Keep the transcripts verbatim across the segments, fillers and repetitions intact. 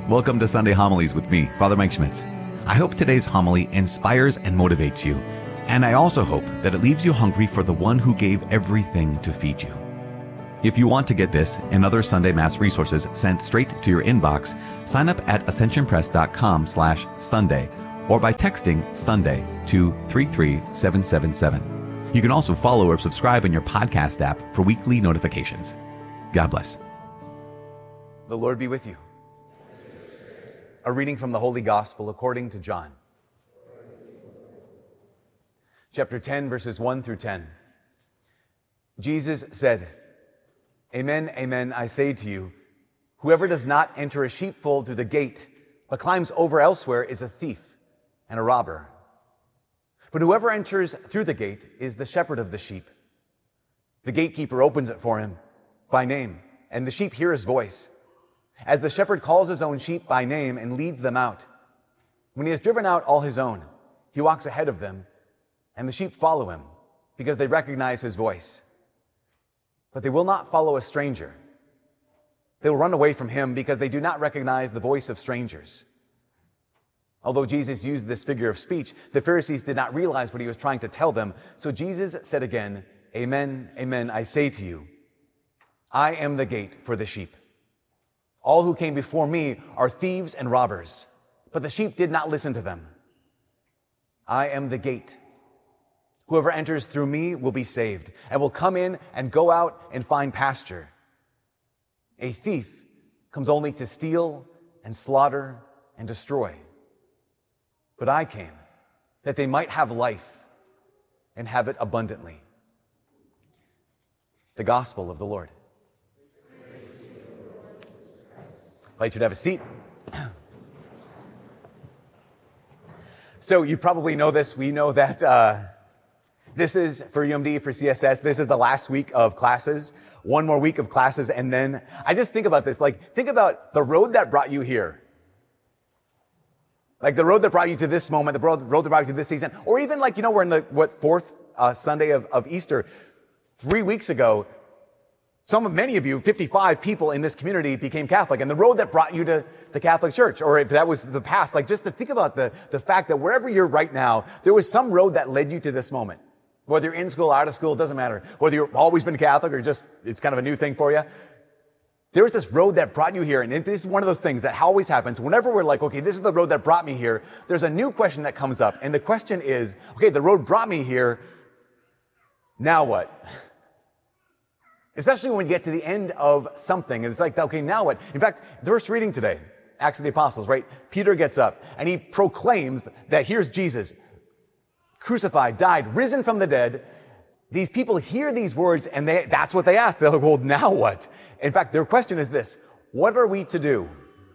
Welcome to Sunday Homilies with me, Father Mike Schmitz. I hope today's homily inspires and motivates you, and I also hope that it leaves you hungry for the one who gave everything to feed you. If you want to get this and other Sunday Mass resources sent straight to your inbox, sign up at ascensionpress.com slash Sunday or by texting Sunday to three three seven seven seven. You can also follow or subscribe in your podcast app for weekly notifications. God bless. The Lord be with you. A reading from the Holy Gospel according to John. Chapter ten, verses one through ten. Jesus said, "Amen, amen, I say to you, whoever does not enter a sheepfold through the gate, but climbs over elsewhere is a thief and a robber. But whoever enters through the gate is the shepherd of the sheep. The gatekeeper opens it for him by name, and the sheep hear his voice. As the shepherd calls his own sheep by name and leads them out. When he has driven out all his own, he walks ahead of them, and the sheep follow him because they recognize his voice. But they will not follow a stranger. They will run away from him because they do not recognize the voice of strangers." Although Jesus used this figure of speech, the Pharisees did not realize what he was trying to tell them. So Jesus said again, "Amen, amen, I say to you, I am the gate for the sheep. All who came before me are thieves and robbers, but the sheep did not listen to them. I am the gate. Whoever enters through me will be saved and will come in and go out and find pasture. A thief comes only to steal and slaughter and destroy. But I came that they might have life and have it abundantly." The Gospel of the Lord. I invite you to have a seat. So you probably know this. We know that uh, this is, for U M D, for C S S, this is the last week of classes. One more week of classes, and then I just think about this. Like, think about the road that brought you here. Like the road that brought you to this moment, the road, road that brought you to this season. Or even like, you know, we're in the, what, fourth uh, Sunday of, of Easter. Three weeks ago, Some of many of you, fifty-five people in this community, became Catholic, and the road that brought you to the Catholic Church, or if that was the past, like just to think about the, the fact that wherever you're right now, there was some road that led you to this moment. Whether you're in school, out of school, it doesn't matter. Whether you've always been Catholic or just, it's kind of a new thing for you. There was this road that brought you here, and this is one of those things that always happens. Whenever we're like, okay, this is the road that brought me here, there's a new question that comes up, and the question is, okay, the road brought me here, now what? Especially when you get to the end of something, and it's like, okay, now what? In fact, the first reading today, Acts of the Apostles, right? Peter gets up, and he proclaims that here's Jesus, crucified, died, risen from the dead. These people hear these words, and they, that's what they ask. They're like, well, now what? In fact, their question is this: what are we to do?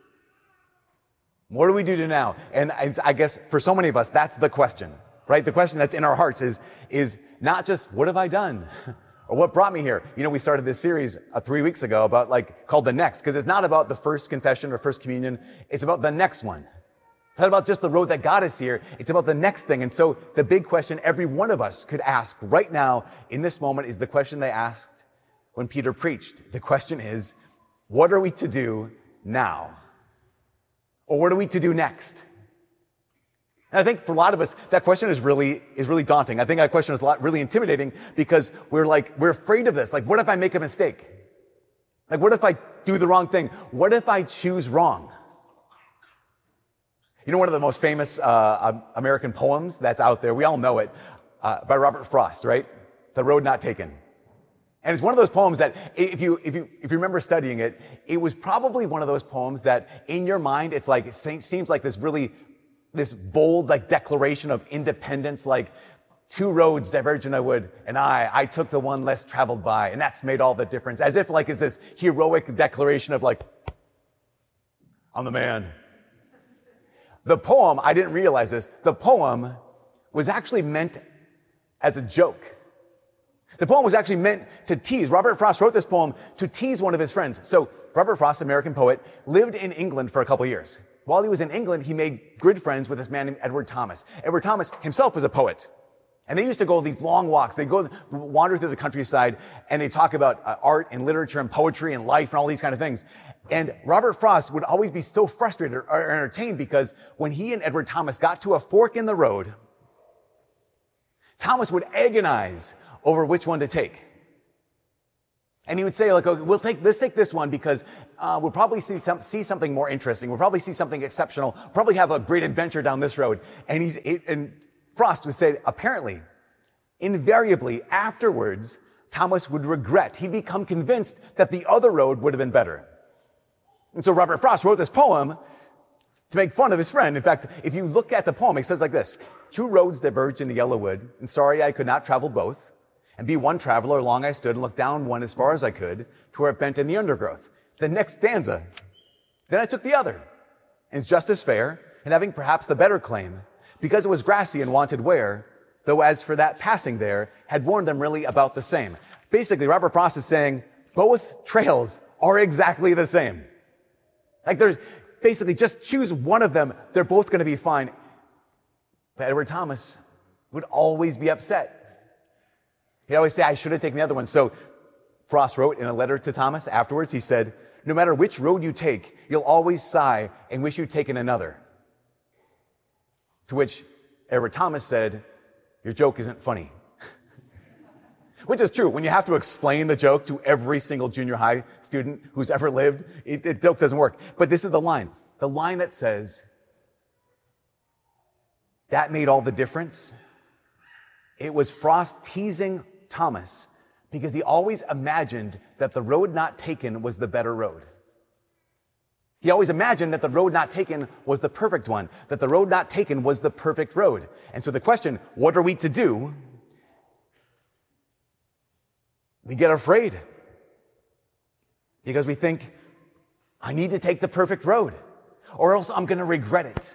What do we do now? And I guess for so many of us, that's the question, right? The question that's in our hearts is, is not just, what have I done? Or what brought me here? You know, we started this series uh, three weeks ago about like, called The Next, because it's not about the first confession or first communion. It's about the next one. It's not about just the road that got us here. It's about the next thing. And so the big question every one of us could ask right now in this moment is the question they asked when Peter preached. The question is, what are we to do now? Or what are we to do next? And I think for a lot of us, that question is really, is really daunting. I think that question is a lot, really intimidating because we're like, we're afraid of this. Like, what if I make a mistake? Like, what if I do the wrong thing? What if I choose wrong? You know, one of the most famous, uh, American poems that's out there, we all know it, uh, by Robert Frost, right? The Road Not Taken. And it's one of those poems that if you, if you, if you remember studying it, it was probably one of those poems that in your mind, it's like, it seems like this really this bold, like, declaration of independence, like, two roads diverge in a wood, and I, I took the one less traveled by, and that's made all the difference. As if, like, it's this heroic declaration of, like, I'm the man. The poem, I didn't realize this, the poem was actually meant as a joke. The poem was actually meant to tease. Robert Frost wrote this poem to tease one of his friends. So, Robert Frost, American poet, lived in England for a couple years. While he was in England, he made good friends with this man named Edward Thomas. Edward Thomas himself was a poet. And they used to go these long walks. They go wander through the countryside, and they talk about uh, art and literature and poetry and life and all these kind of things. And Robert Frost would always be so frustrated or entertained because when he and Edward Thomas got to a fork in the road, Thomas would agonize over which one to take. And he would say, like, okay, we'll take, let's take this one because uh, we'll probably see, some, see something more interesting. We'll probably see something exceptional. Probably have a great adventure down this road. And he's, it, and Frost would say, apparently, invariably, afterwards, Thomas would regret. He'd become convinced that the other road would have been better. And so Robert Frost wrote this poem to make fun of his friend. In fact, if you look at the poem, it says like this: two roads diverged into yellow wood, and sorry I could not travel both. And be one traveler, long I stood and looked down one as far as I could, to where it bent in the undergrowth. The next stanza, then I took the other, and it's just as fair, and having perhaps the better claim, because it was grassy and wanted wear, though as for that passing there, had warned them really about the same. Basically, Robert Frost is saying, both trails are exactly the same. Like there's, basically, just choose one of them, they're both going to be fine. But Edward Thomas would always be upset. He'd always say, I should have taken the other one. So Frost wrote in a letter to Thomas afterwards, he said, no matter which road you take, you'll always sigh and wish you'd taken another. To which Edward Thomas said, your joke isn't funny. Which is true. When you have to explain the joke to every single junior high student who's ever lived, it, the joke doesn't work. But this is the line. The line that says, that made all the difference. It was Frost teasing Thomas because he always imagined that the road not taken was the better road. He always imagined that the road not taken was the perfect one, that the road not taken was the perfect road. And so the question, what are we to do? We get afraid because we think, I need to take the perfect road or else I'm going to regret it.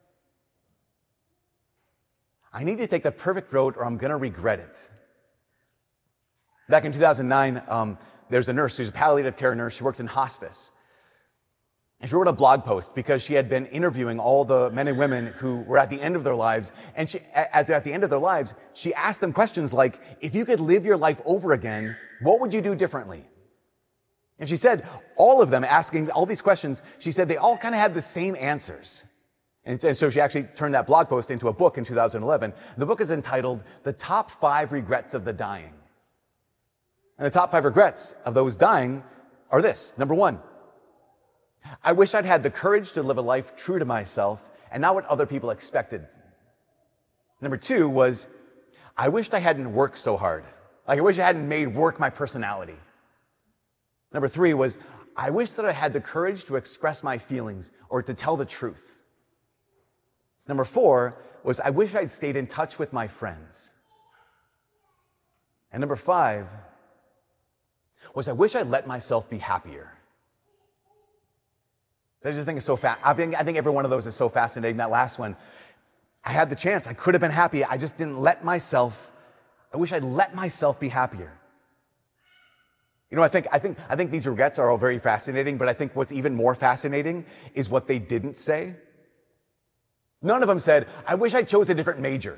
I need to take the perfect road or I'm going to regret it. Back in two thousand nine, um, there's a nurse who's a palliative care nurse. She worked in hospice. And she wrote a blog post because she had been interviewing all the men and women who were at the end of their lives. And she, as they're at the end of their lives, she asked them questions like, if you could live your life over again, what would you do differently? And she said, all of them asking all these questions, she said they all kind of had the same answers. And so she actually turned that blog post into a book in two thousand eleven. The book is entitled, The Top Five Regrets of the Dying. And the top five regrets of those dying are this. Number one, I wish I'd had the courage to live a life true to myself and not what other people expected. Number two was, I wished I hadn't worked so hard. Like I wish I hadn't made work my personality. Number three was, I wish that I had the courage to express my feelings or to tell the truth. Number four was, I wish I'd stayed in touch with my friends. And number five was, I wish I'd let myself be happier. I just think it's so fa- I think, I think every one of those is so fascinating. That last one, I had the chance. I could have been happy. I just didn't let myself, I wish I'd let myself be happier. You know, I think, I think, I think these regrets are all very fascinating, but I think what's even more fascinating is what they didn't say. None of them said, I wish I chose a different major.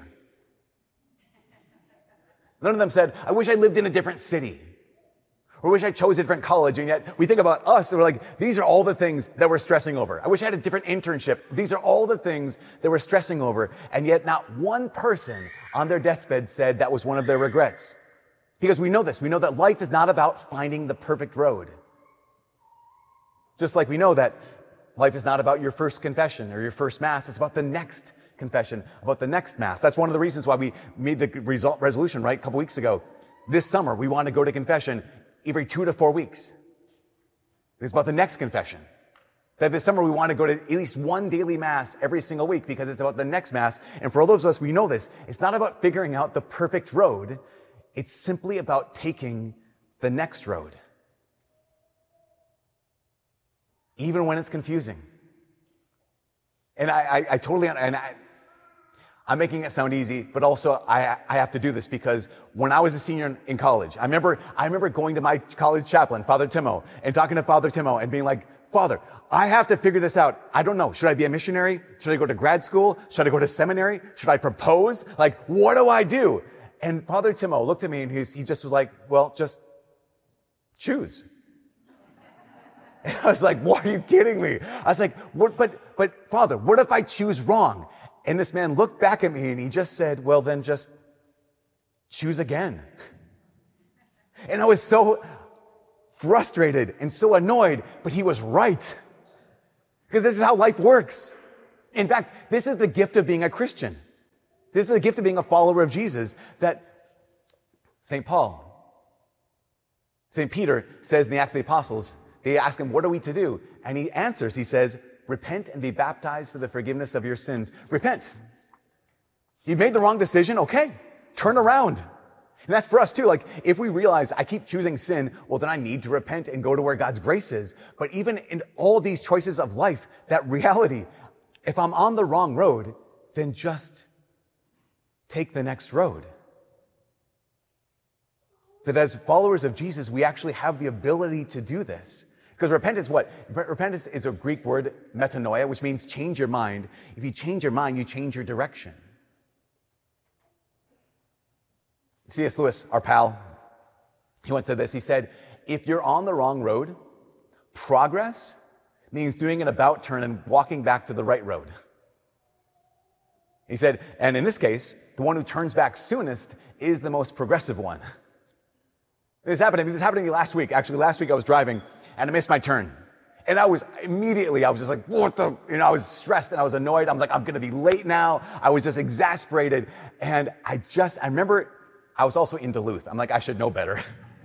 None of them said, I wish I lived in a different city. Or wish I chose a different college. And yet we think about us and we're like, these are all the things that we're stressing over. I wish I had a different internship. These are all the things that we're stressing over. And yet not one person on their deathbed said that was one of their regrets. Because we know this. We know that life is not about finding the perfect road. Just like we know that life is not about your first confession or your first mass. It's about the next confession, about the next mass. That's one of the reasons why we made the result resolution, right, a couple weeks ago. This summer, we want to go to confession every two to four weeks. It's about the next confession. That this summer we want to go to at least one daily mass every single week because it's about the next mass. And for all those of us, we know this. It's not about figuring out the perfect road. It's simply about taking the next road. Even when it's confusing. And I, I, I totally, and I, I'm making it sound easy, but also I, I have to do this because when I was a senior in, in college, I remember, I remember going to my college chaplain, Father Timo, and talking to Father Timo and being like, Father, I have to figure this out. I don't know. Should I be a missionary? Should I go to grad school? Should I go to seminary? Should I propose? Like, what do I do? And Father Timo looked at me and he's, he just was like, well, just choose. And I was like, what, are you kidding me? I was like, what, but, but Father, what if I choose wrong? And this man looked back at me and he just said, well, then just choose again. And I was so frustrated and so annoyed, but he was right. Because this is how life works. In fact, this is the gift of being a Christian. This is the gift of being a follower of Jesus that Saint Paul, Saint Peter says in the Acts of the Apostles, they ask him, what are we to do? And he answers, he says, repent and be baptized for the forgiveness of your sins. Repent. You've made the wrong decision. Okay. Turn around. And that's for us too. Like, if we realize I keep choosing sin, well, then I need to repent and go to where God's grace is. But even in all these choices of life, that reality, if I'm on the wrong road, then just take the next road. That as followers of Jesus, we actually have the ability to do this. Because repentance, what? Repentance is a Greek word, metanoia, which means change your mind. If you change your mind, you change your direction. C S Lewis, our pal, he once said this. He said, if you're on the wrong road, progress means doing an about turn and walking back to the right road. He said, and in this case, the one who turns back soonest is the most progressive one. This happened to me, this happened to me last week. Actually, last week I was driving and I missed my turn. And I was immediately, I was just like, what the, you know, I was stressed and I was annoyed. I'm like, I'm going to be late now. I was just exasperated. And I just, I remember I was also in Duluth. I'm like, I should know better.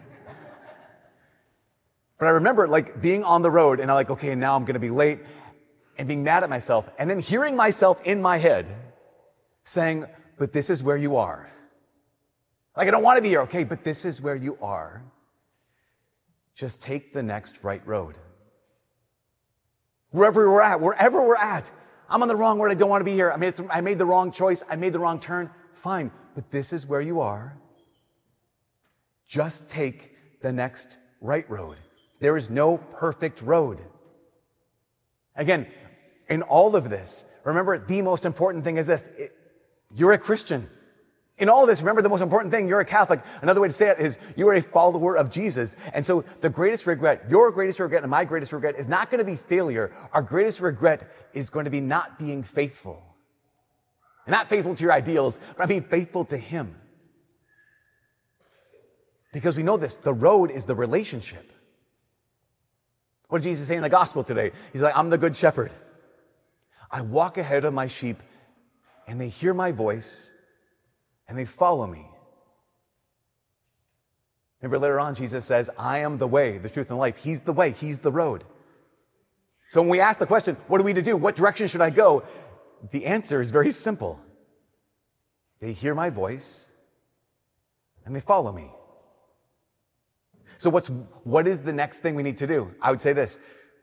But I remember like being on the road and I'm like, okay, now I'm going to be late and being mad at myself. And then hearing myself in my head saying, but this is where you are. Like, I don't want to be here. Okay, but this is where you are. Just take the next right road. Wherever we're at, wherever we're at, I'm on the wrong road. I don't want to be here. I made, I made the wrong choice. I made the wrong turn. Fine, but this is where you are. Just take the next right road. There is no perfect road. Again, in all of this, remember the most important thing is this. It, you're a Christian. In all of this, remember the most important thing, you're a Catholic. Another way to say it is you are a follower of Jesus. And so the greatest regret, your greatest regret and my greatest regret is not going to be failure. Our greatest regret is going to be not being faithful. And not faithful to your ideals, but I mean faithful to Him. Because we know this, the road is the relationship. What did Jesus say in the gospel today? He's like, I'm the good shepherd. I walk ahead of my sheep and they hear my voice and they follow me. Remember later on, Jesus says, I am the way, the truth, and the life. He's the way. He's the road. So when we ask the question, what are we to do? What direction should I go? The answer is very simple. They hear my voice and they follow me. So what's, what is the next thing we need to do? I would say this.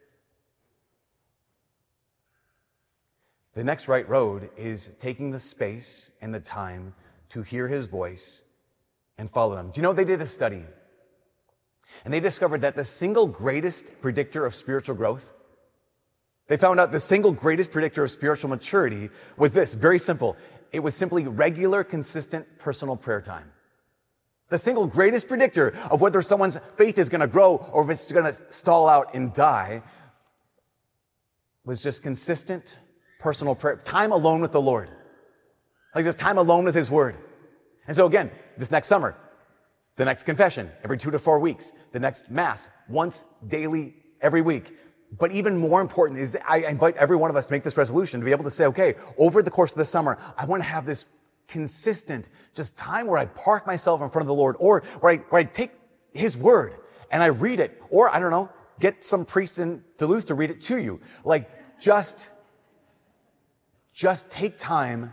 The next right road is taking the space and the time to hear His voice and follow Him. Do you know they did a study? And they discovered that the single greatest predictor of spiritual growth, they found out the single greatest predictor of spiritual maturity was this, very simple. It was simply regular, consistent, personal prayer time. The single greatest predictor of whether someone's faith is going to grow or if it's going to stall out and die was just consistent, personal prayer, time alone with the Lord. Like just time alone with His Word. And so again, this next summer, the next confession, every two to four weeks, the next Mass, once daily, every week. But even more important is I invite every one of us to make this resolution to be able to say, okay, over the course of the summer, I want to have this consistent, just time where I park myself in front of the Lord or where I, where I take His Word and I read it. Or, I don't know, get some priest in Duluth to read it to you. Like, just, just take time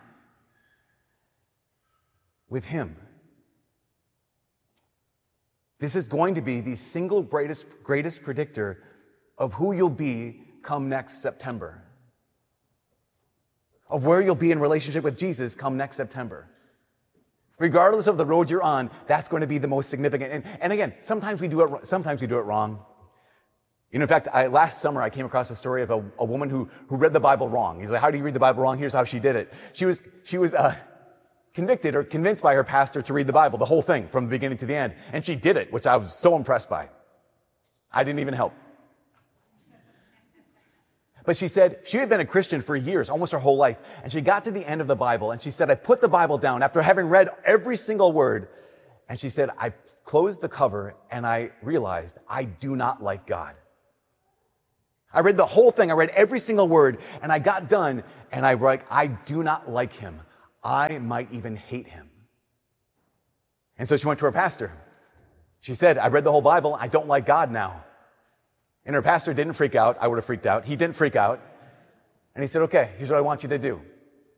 with Him. This is going to be the single greatest, greatest predictor of who you'll be come next September. Of where you'll be in relationship with Jesus come next September. Regardless of the road you're on, that's going to be the most significant. And, and again, sometimes we do it, sometimes we do it wrong. You know, in fact, I, last summer I came across a story of a, a woman who, who read the Bible wrong. He's like, how do you read the Bible wrong? Here's how she did it. She was, she was, uh, convicted or convinced by her pastor to read the Bible, the whole thing from the beginning to the end. And she did it, which I was so impressed by. I didn't even help. But she said she had been a Christian for years, almost her whole life. And she got to the end of the Bible and she said, I put the Bible down after having read every single word. And she said, I closed the cover and I realized I do not like God. I read the whole thing. I read every single word and I got done and I like, I do not like him. I might even hate him. And so she went to her pastor. She said, I read the whole Bible. I don't like God now. And her pastor didn't freak out. I would have freaked out. He didn't freak out. And he said, okay, here's what I want you to do.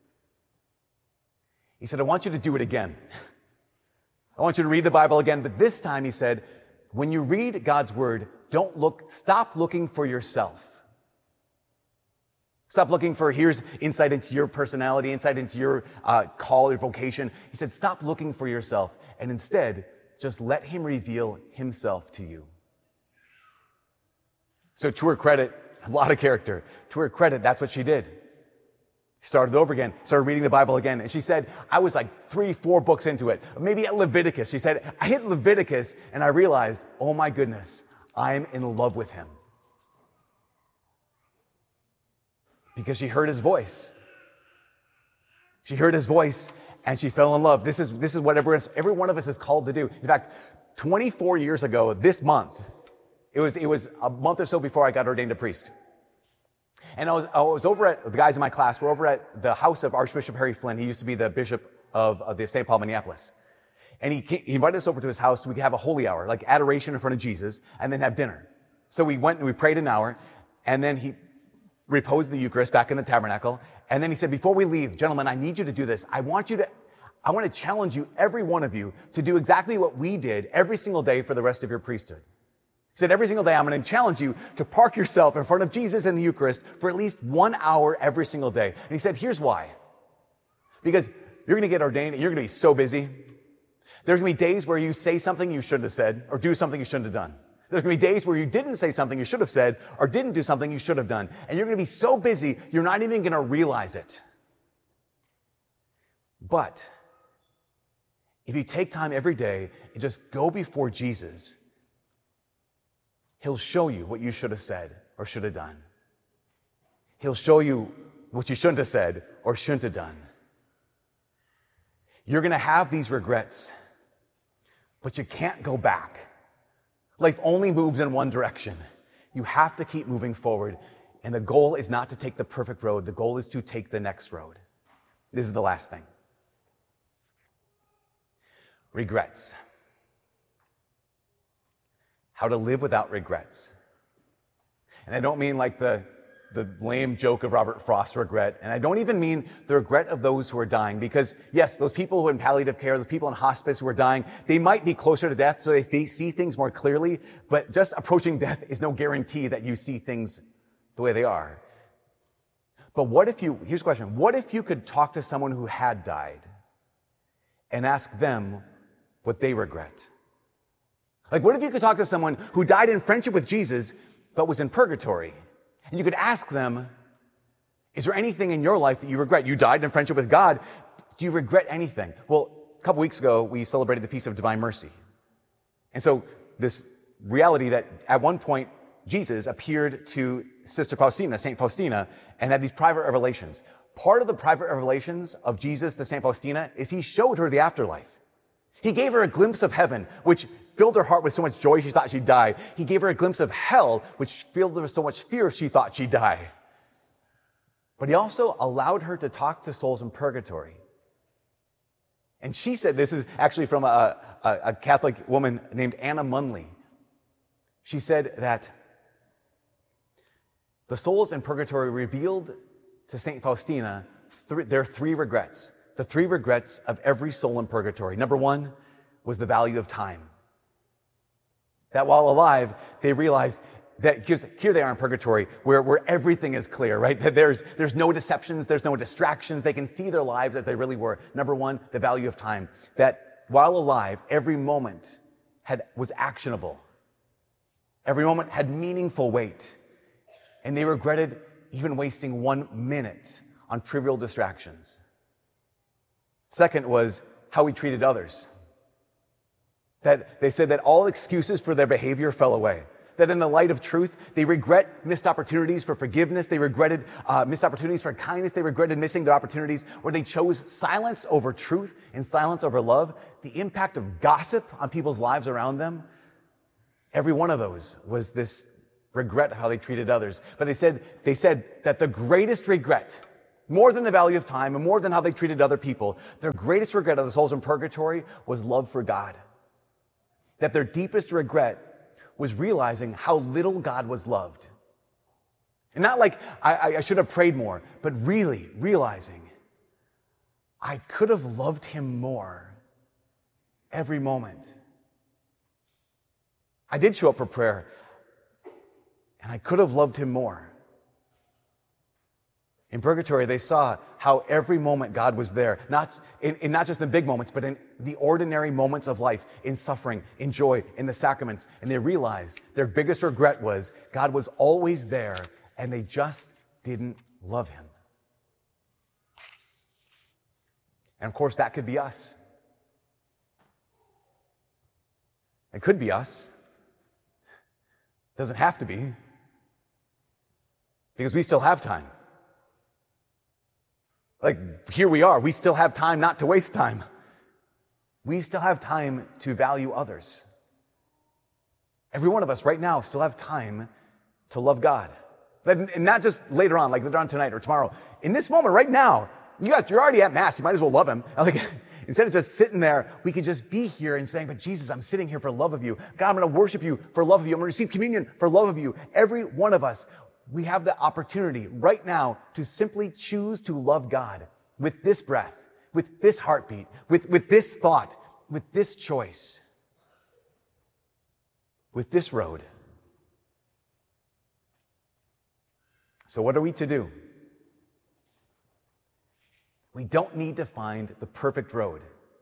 He said, I want you to do it again. I want you to read the Bible again. But this time, he said, when you read God's word, don't look, stop looking for yourself. Stop looking for, here's insight into your personality, insight into your uh, call or vocation. He said, stop looking for yourself. And instead, just let him reveal himself to you. So to her credit, a lot of character. To her credit, that's what she did. Started over again, started reading the Bible again. And she said, I was like three, four books into it. Maybe at Leviticus. She said, I hit Leviticus and I realized, oh my goodness, I'm in love with him. Because she heard his voice. She heard his voice and she fell in love. This is, this is what every, every one of us is called to do. In fact, twenty-four years ago, this month, It was, it was a month or so before I got ordained a priest. And I was, I was over at, the guys in my class were over at the house of Archbishop Harry Flynn. He used to be the bishop of, of the Saint Paul, Minneapolis. And he, he invited us over to his house so we could have a holy hour, like adoration in front of Jesus, and then have dinner. So we went and we prayed an hour, and then he reposed the Eucharist back in the tabernacle. And then he said, before we leave, gentlemen, I need you to do this. I want you to, I want to challenge you, every one of you, to do exactly what we did every single day for the rest of your priesthood. He said, every single day, I'm going to challenge you to park yourself in front of Jesus and the Eucharist for at least one hour every single day. And he said, here's why. Because you're going to get ordained and you're going to be so busy. There's going to be days where you say something you shouldn't have said or do something you shouldn't have done. There's going to be days where you didn't say something you should have said or didn't do something you should have done. And you're going to be so busy, you're not even going to realize it. But if you take time every day and just go before Jesus, he'll show you what you should have said or should have done. He'll show you what you shouldn't have said or shouldn't have done. You're going to have these regrets, but you can't go back. Life only moves in one direction. You have to keep moving forward. And the goal is not to take the perfect road. The goal is to take the next road. This is the last thing. Regrets. How to live without regrets. And I don't mean like the, the lame joke of Robert Frost's regret. And I don't even mean the regret of those who are dying. Because yes, those people who are in palliative care, those people in hospice who are dying, they might be closer to death so they see things more clearly. But just approaching death is no guarantee that you see things the way they are. But what if you, here's a question. What if you could talk to someone who had died and ask them what they regret? Like, what if you could talk to someone who died in friendship with Jesus, but was in purgatory? And you could ask them, is there anything in your life that you regret? You died in friendship with God. Do you regret anything? Well, a couple weeks ago, we celebrated the Feast of Divine Mercy. And so this reality that at one point, Jesus appeared to Sister Faustina, Saint Faustina, and had these private revelations. Part of the private revelations of Jesus to Saint Faustina is he showed her the afterlife. He gave her a glimpse of heaven, which filled her heart with so much joy she thought she'd die. He gave her a glimpse of hell, which filled her with so much fear she thought she'd die. But he also allowed her to talk to souls in purgatory. And she said, this is actually from a, a, a Catholic woman named Anna Munley. She said that the souls in purgatory revealed to Saint Faustina th- their three regrets. The three regrets of every soul in purgatory. Number one was the value of time. That while alive, they realized that here they are in purgatory where, where everything is clear, right? That there's, there's no deceptions, there's no distractions. They can see their lives as they really were. Number one, the value of time. That while alive, every moment had, was actionable. Every moment had meaningful weight. And they regretted even wasting one minute on trivial distractions. Second was how we treated others. That they said that all excuses for their behavior fell away. That in the light of truth, they regret missed opportunities for forgiveness. They regretted uh, missed opportunities for kindness. They regretted missing the opportunities where they chose silence over truth and silence over love. The impact of gossip on people's lives around them, every one of those was this regret of how they treated others. But they said, they said that the greatest regret, more than the value of time and more than how they treated other people, their greatest regret of the souls in purgatory was love for God. That their deepest regret was realizing how little God was loved. And not like, I, I should have prayed more, but really realizing I could have loved him more every moment. I did show up for prayer, and I could have loved him more. In purgatory, they saw how every moment God was there, not in, in not just the big moments, but in the ordinary moments of life, in suffering, in joy, in the sacraments. And they realized their biggest regret was God was always there, and they just didn't love him. And of course, that could be us. It could be us. It doesn't have to be, because we still have time. Like, here we are. We still have time not to waste time. We still have time to value others. Every one of us right now still have time to love God. And not just later on, like later on tonight or tomorrow. In this moment, right now, you guys, you're already at Mass. You might as well love him. Like, instead of just sitting there, we could just be here and saying, but Jesus, I'm sitting here for love of you. God, I'm going to worship you for love of you. I'm going to receive communion for love of you. Every one of us, we have the opportunity right now to simply choose to love God with this breath, with this heartbeat, with, with this thought, with this choice, with this road. So what are we to do? We don't need to find the perfect road.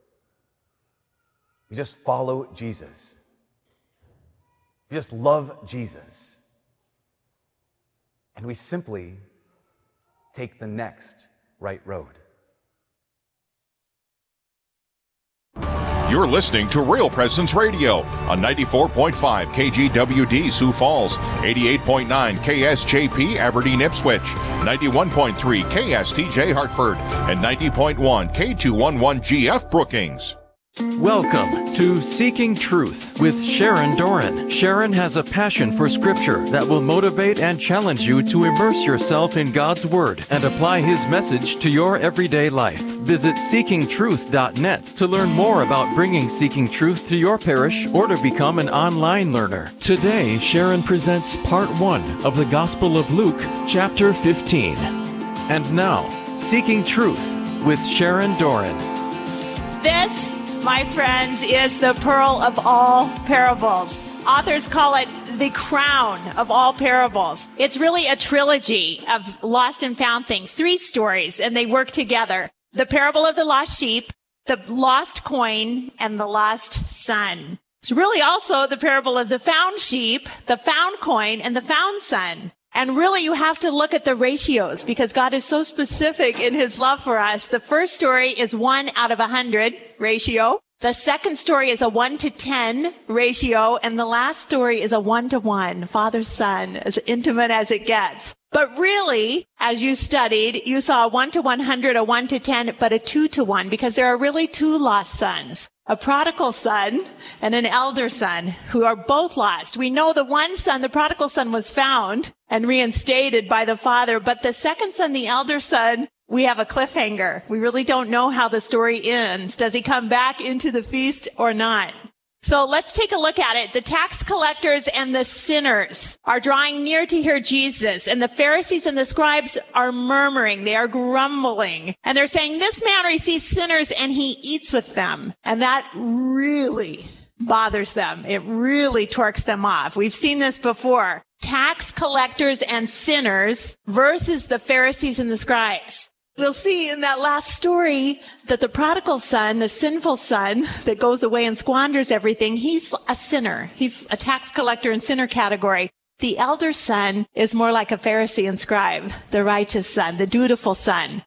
We just follow Jesus. We just love Jesus. And we simply take the next right road. You're listening to Real Presence Radio on ninety-four point five K G W D Sioux Falls, eighty-eight point nine K S J P Aberdeen Ipswich, ninety-one point three K S T J Hartford, and ninety point one K two eleven G F Brookings. Welcome to Seeking Truth with Sharon Doran. Sharon has a passion for Scripture that will motivate and challenge you to immerse yourself in God's Word and apply His message to your everyday life. Visit seeking truth dot net to learn more about bringing Seeking Truth to your parish or to become an online learner. Today, Sharon presents part one of the Gospel of Luke, chapter fifteen. And now, Seeking Truth with Sharon Doran. This, my friends, is the pearl of all parables. Authors call it the crown of all parables. It's really a trilogy of lost and found things, three stories, and they work together. The parable of the lost sheep, the lost coin, and the lost son. It's really also the parable of the found sheep, the found coin, and the found son. And really, you have to look at the ratios because God is so specific in his love for us. The first story is one out of a hundred ratio. The second story is a one to ten ratio. And the last story is a one to one, father, son, as intimate as it gets. But really, as you studied, you saw a one to one hundred, a one to ten, but a two to one because there are really two lost sons. A prodigal son and an elder son who are both lost. We know the one son, the prodigal son, was found and reinstated by the father, but the second son, the elder son, we have a cliffhanger. We really don't know how the story ends. Does he come back into the feast or not? So let's take a look at it. The tax collectors and the sinners are drawing near to hear Jesus, and the Pharisees and the scribes are murmuring. They are grumbling, and they're saying, this man receives sinners and he eats with them. And that really bothers them. It really torques them off. We've seen this before. Tax collectors and sinners versus the Pharisees and the scribes. We'll see in that last story that the prodigal son, the sinful son that goes away and squanders everything, he's a sinner. He's a tax collector in sinner category. The elder son is more like a Pharisee and scribe, the righteous son, the dutiful son.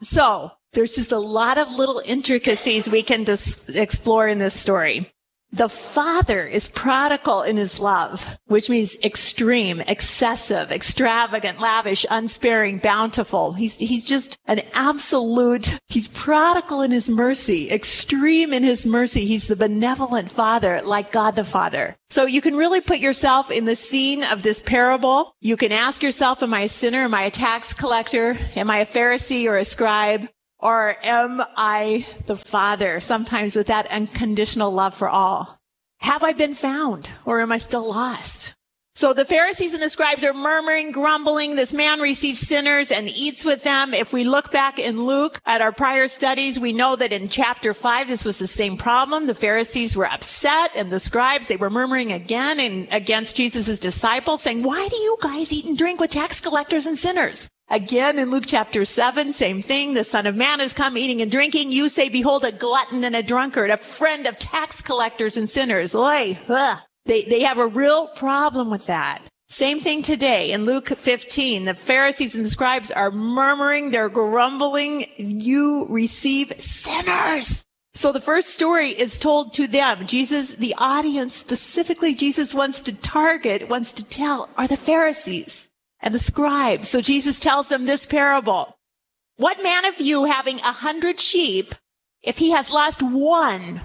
So there's just a lot of little intricacies we can dis- explore in this story. The father is prodigal in his love, which means extreme, excessive, extravagant, lavish, unsparing, bountiful. He's, he's just an absolute, he's prodigal in his mercy, extreme in his mercy. He's the benevolent father, like God the Father. So you can really put yourself in the scene of this parable. You can ask yourself, am I a sinner? Am I a tax collector? Am I a Pharisee or a scribe? Or am I the Father, sometimes with that unconditional love for all? Have I been found, or am I still lost? So the Pharisees and the scribes are murmuring, grumbling. This man receives sinners and eats with them. If we look back in Luke at our prior studies, we know that in chapter five, this was the same problem. The Pharisees were upset, and the scribes, they were murmuring again and against Jesus' disciples, saying, why do you guys eat and drink with tax collectors and sinners? Again, in Luke chapter seven, same thing. The Son of Man has come eating and drinking. You say, behold, a glutton and a drunkard, a friend of tax collectors and sinners. Oy, ugh. They, they have a real problem with that. Same thing today. In Luke fifteen, the Pharisees and the scribes are murmuring. They're grumbling. You receive sinners. So the first story is told to them. Jesus, the audience, specifically Jesus wants to target, wants to tell, are the Pharisees and the scribes. So Jesus tells them this parable. What man of you, having a hundred sheep, if he has lost one,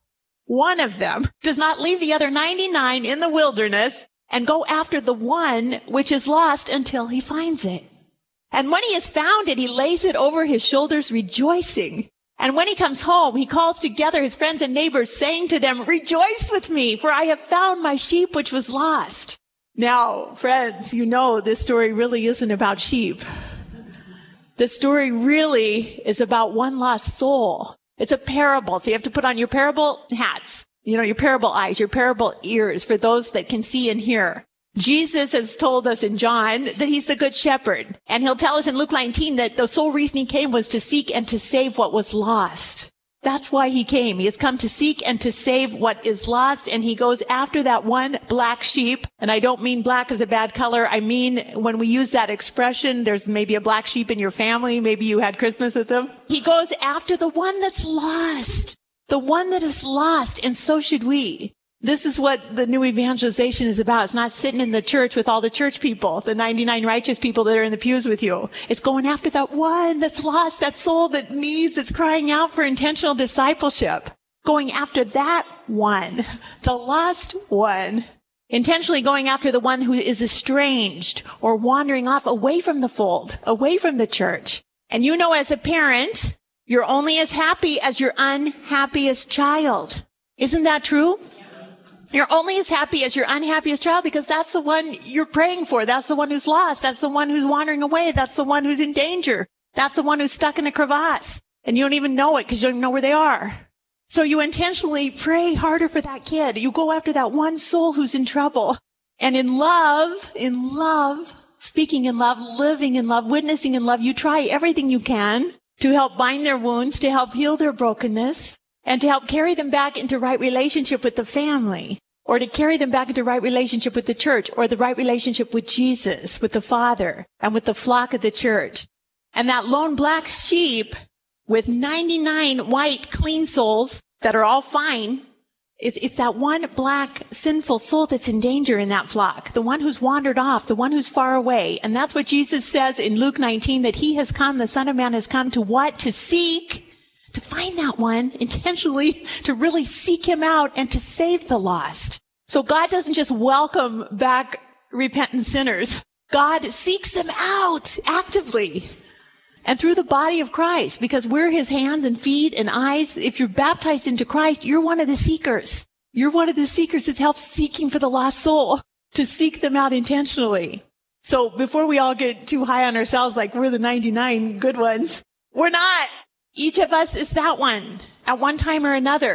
one of them, does not leave the other ninety-nine in the wilderness and go after the one which is lost until he finds it? And when he has found it, he lays it over his shoulders, rejoicing. And when he comes home, he calls together his friends and neighbors, saying to them, rejoice with me, for I have found my sheep which was lost. Now, friends, you know this story really isn't about sheep. The story really is about one lost soul. It's a parable, so you have to put on your parable hats, you know, your parable eyes, your parable ears for those that can see and hear. Jesus has told us in John that he's the good shepherd, and he'll tell us in Luke nineteen that the sole reason he came was to seek and to save what was lost. That's why he came. He has come to seek and to save what is lost, and he goes after that one black sheep. And I don't mean black as a bad color. I mean, when we use that expression, there's maybe a black sheep in your family. Maybe you had Christmas with them. He goes after the one that's lost, the one that is lost, and so should we. This is what the new evangelization is about. It's not sitting in the church with all the church people, the ninety-nine righteous people that are in the pews with you. It's going after that one that's lost, that soul that needs, that's crying out for intentional discipleship. Going after that one, the lost one. Intentionally going after the one who is estranged or wandering off away from the fold, away from the church. And you know, as a parent, you're only as happy as your unhappiest child. Isn't that true? You're only as happy as your unhappiest child because that's the one you're praying for. That's the one who's lost. That's the one who's wandering away. That's the one who's in danger. That's the one who's stuck in a crevasse. And you don't even know it because you don't even know where they are. So you intentionally pray harder for that kid. You go after that one soul who's in trouble. And in love, in love, speaking in love, living in love, witnessing in love, you try everything you can to help bind their wounds, to help heal their brokenness, and to help carry them back into right relationship with the family, or to carry them back into right relationship with the church, or the right relationship with Jesus, with the Father, and with the flock of the church. And that lone black sheep with ninety-nine white clean souls that are all fine, it's, it's that one black sinful soul that's in danger in that flock, the one who's wandered off, the one who's far away. And that's what Jesus says in Luke nineteen, that he has come, the Son of Man has come to what? To seek, to find that one intentionally, to really seek him out and to save the lost. So God doesn't just welcome back repentant sinners. God seeks them out actively and through the body of Christ, because we're his hands and feet and eyes. If you're baptized into Christ, you're one of the seekers. You're one of the seekers that helps seeking for the lost soul, to seek them out intentionally. So before we all get too high on ourselves like we're the ninety-nine good ones, we're not. Each of us is that one at one time or another.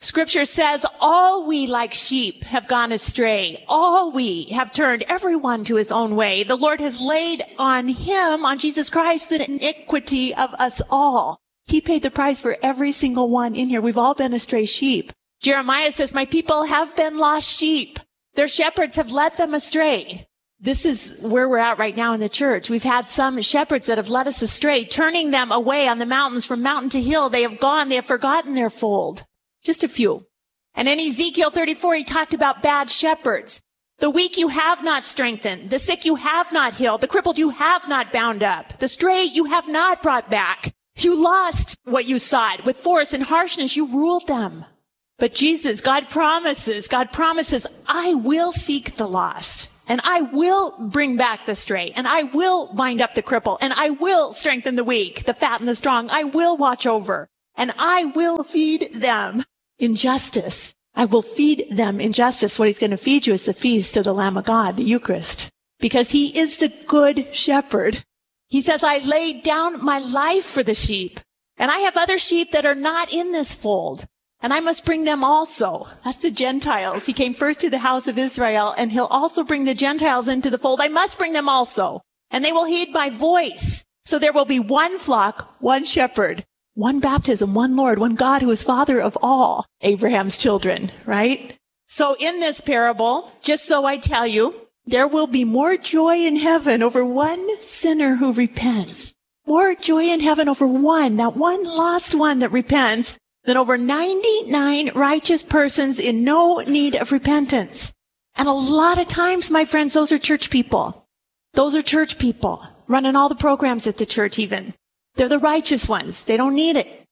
Scripture says, all we like sheep have gone astray. All we have turned everyone to his own way. The Lord has laid on him, on Jesus Christ, the iniquity of us all. He paid the price for every single one in here. We've all been astray sheep. Jeremiah says, my people have been lost sheep. Their shepherds have led them astray. This is where we're at right now in the church. We've had some shepherds that have led us astray, turning them away on the mountains from mountain to hill. They have gone. They have forgotten their fold. Just a few. And in Ezekiel thirty-four, he talked about bad shepherds. The weak you have not strengthened. The sick you have not healed. The crippled you have not bound up. The stray you have not brought back. You lost what you sought. With force and harshness, you ruled them. But Jesus, God promises, God promises, I will seek the lost. And I will bring back the stray. And I will bind up the cripple. And I will strengthen the weak, the fat and the strong. I will watch over. And I will feed them in justice. I will feed them in justice. What he's going to feed you is the feast of the Lamb of God, the Eucharist. Because he is the good shepherd. He says, I laid down my life for the sheep. And I have other sheep that are not in this fold. And I must bring them also. That's the Gentiles. He came first to the house of Israel, and he'll also bring the Gentiles into the fold. I must bring them also. And they will heed my voice. So there will be one flock, one shepherd, one baptism, one Lord, one God who is Father of all Abraham's children, right? So in this parable, just so I tell you, there will be more joy in heaven over one sinner who repents. More joy in heaven over one, that one lost one that repents, than over ninety-nine righteous persons in no need of repentance. And a lot of times, my friends, those are church people. Those are church people running all the programs at the church even. They're the righteous ones. They don't need it.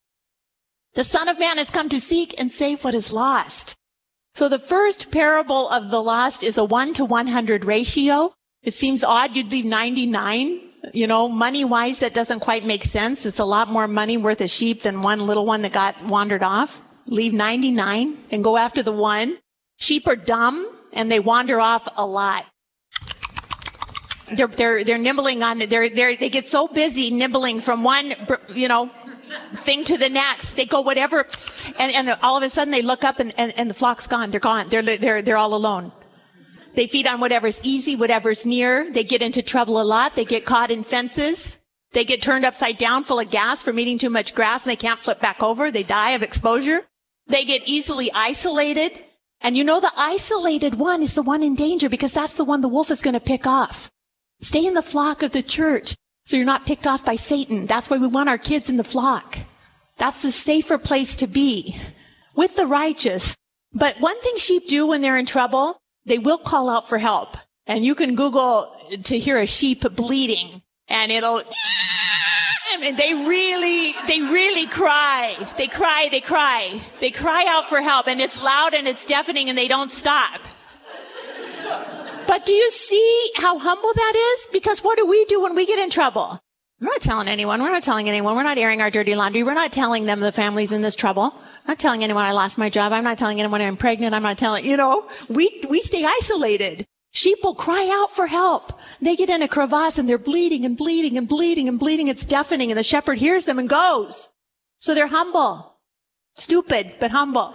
The Son of Man has come to seek and save what is lost. So the first parable of the lost is a one to one hundred ratio. It seems odd you'd leave ninety-nine. You know, money-wise, that doesn't quite make sense. It's a lot more money worth a sheep than one little one that got wandered off. Leave ninety-nine and go after the one. Sheep are dumb, and they wander off a lot. They're, they're, they're nibbling on, they're, they're, they get so busy nibbling from one, you know, thing to the next. They go whatever, and, and all of a sudden they look up and, and, and the flock's gone. They're gone. They're, they're, they're all alone. They feed on whatever's easy, whatever's near. They get into trouble a lot. They get caught in fences. They get turned upside down full of gas from eating too much grass, and they can't flip back over. They die of exposure. They get easily isolated. And you know, the isolated one is the one in danger, because that's the one the wolf is going to pick off. Stay in the flock of the church so you're not picked off by Satan. That's why we want our kids in the flock. That's the safer place to be with the righteous. But one thing sheep do when they're in trouble, they will call out for help. And you can Google to hear a sheep bleeding, and it'll, and they really, they really cry. They cry, they cry. They cry out for help, and it's loud and it's deafening, and they don't stop. But do you see how humble that is? Because what do we do when we get in trouble? We're not telling anyone. We're not telling anyone. We're not airing our dirty laundry. We're not telling them the family's in this trouble. I'm not telling anyone I lost my job. I'm not telling anyone I'm pregnant. I'm not telling, you know, we, we stay isolated. Sheep will cry out for help. They get in a crevasse and they're bleeding and bleeding and bleeding and bleeding. It's deafening, and the shepherd hears them and goes. So they're humble. Stupid, but humble.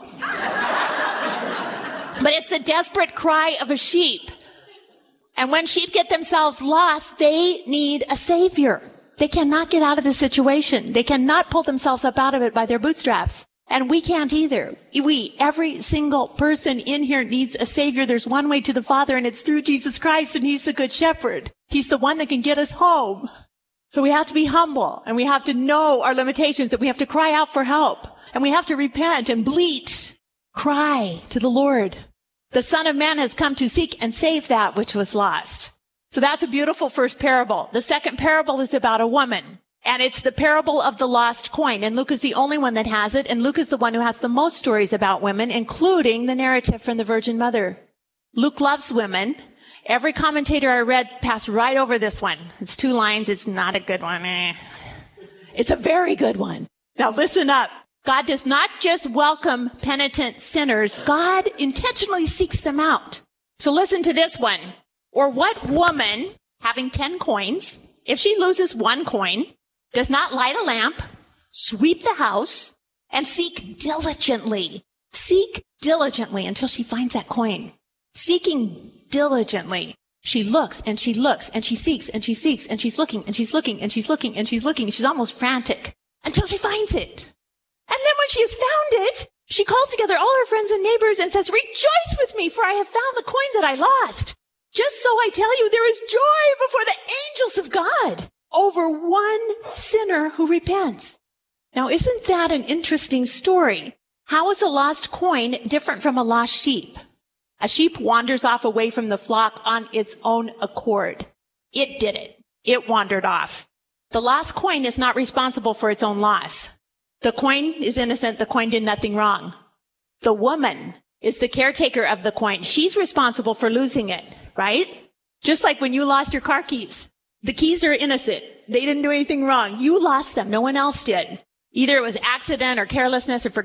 But it's the desperate cry of a sheep. And when sheep get themselves lost, they need a savior. They cannot get out of the situation. They cannot pull themselves up out of it by their bootstraps. And we can't either. We, every single person in here needs a savior. There's one way to the Father, and it's through Jesus Christ, and he's the good shepherd. He's the one that can get us home. So we have to be humble, and we have to know our limitations, and we have to cry out for help, and we have to repent and bleat, cry to the Lord. The Son of Man has come to seek and save that which was lost. So that's a beautiful first parable. The second parable is about a woman, and it's the parable of the lost coin. And Luke is the only one that has it, and Luke is the one who has the most stories about women, including the narrative from the Virgin Mother. Luke loves women. Every commentator I read passed right over this one. It's two lines. It's not a good one. Eh. It's a very good one. Now listen up. God does not just welcome penitent sinners. God intentionally seeks them out. So listen to this one. Or what woman, having ten coins, if she loses one coin, does not light a lamp, sweep the house, and seek diligently Seek diligently until she finds that coin. Seeking diligently. She looks and she looks and she seeks and she seeks and she's looking and she's looking and she's looking and she's looking and she's almost frantic until she finds it. And then when she has found it, she calls together all her friends and neighbors and says, rejoice with me, for I have found the coin that I lost. Just so I tell you, there is joy before the angels of God over one sinner who repents. Now, isn't that an interesting story? How is a lost coin different from a lost sheep? A sheep wanders off away from the flock on its own accord. It did it. It wandered off. The lost coin is not responsible for its own loss. The coin is innocent. The coin did nothing wrong. The woman is the caretaker of the coin. She's responsible for losing it, right? Just like when you lost your car keys. The keys are innocent. They didn't do anything wrong. You lost them. No one else did. Either it was accident or carelessness or forgetfulness.